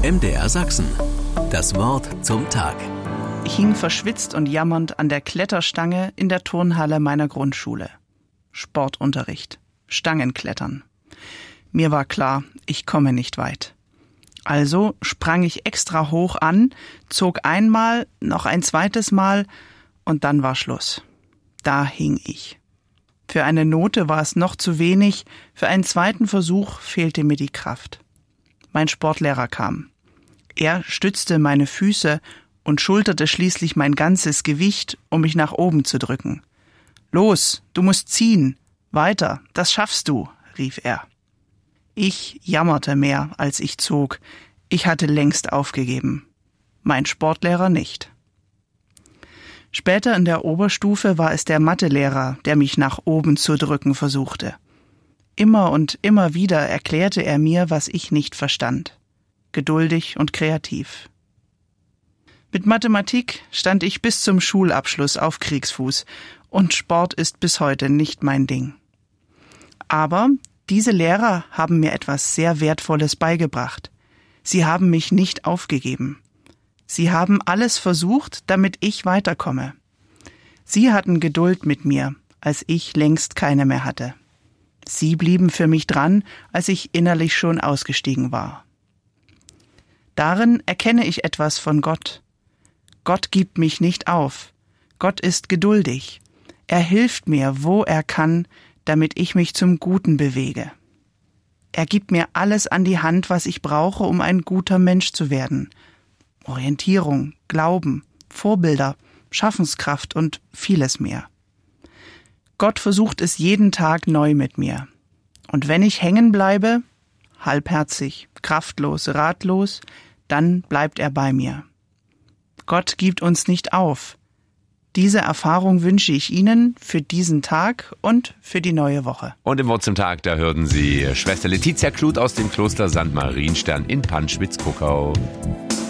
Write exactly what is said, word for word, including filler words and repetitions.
M D R Sachsen. Das Wort zum Tag. Ich hing verschwitzt und jammernd an der Kletterstange in der Turnhalle meiner Grundschule. Sportunterricht. Stangenklettern. Mir war klar, ich komme nicht weit. Also sprang ich extra hoch an, zog einmal, noch ein zweites Mal und dann war Schluss. Da hing ich. Für eine Note war es noch zu wenig, für einen zweiten Versuch fehlte mir die Kraft. Mein Sportlehrer kam. Er stützte meine Füße und schulterte schließlich mein ganzes Gewicht, um mich nach oben zu drücken. »Los, du musst ziehen! Weiter, das schaffst du«, rief er. Ich jammerte mehr, als ich zog. Ich hatte längst aufgegeben. Mein Sportlehrer nicht. Später in der Oberstufe war es der Mathelehrer, der mich nach oben zu drücken versuchte. Immer und immer wieder erklärte er mir, was ich nicht verstand. Geduldig und kreativ. Mit Mathematik stand ich bis zum Schulabschluss auf Kriegsfuß und Sport ist bis heute nicht mein Ding. Aber diese Lehrer haben mir etwas sehr Wertvolles beigebracht. Sie haben mich nicht aufgegeben. Sie haben alles versucht, damit ich weiterkomme. Sie hatten Geduld mit mir, als ich längst keine mehr hatte. Sie blieben für mich dran, als ich innerlich schon ausgestiegen war. Darin erkenne ich etwas von Gott. Gott gibt mich nicht auf. Gott ist geduldig. Er hilft mir, wo er kann, damit ich mich zum Guten bewege. Er gibt mir alles an die Hand, was ich brauche, um ein guter Mensch zu werden. Orientierung, Glauben, Vorbilder, Schaffenskraft und vieles mehr. Gott versucht es jeden Tag neu mit mir. Und wenn ich hängen bleibe, halbherzig, kraftlos, ratlos, dann bleibt er bei mir. Gott gibt uns nicht auf. Diese Erfahrung wünsche ich Ihnen für diesen Tag und für die neue Woche. Und im Wort zum Tag, da hörten Sie Schwester Letizia Kluth aus dem Kloster Sankt Marienstern in Panschwitz-Kuckau.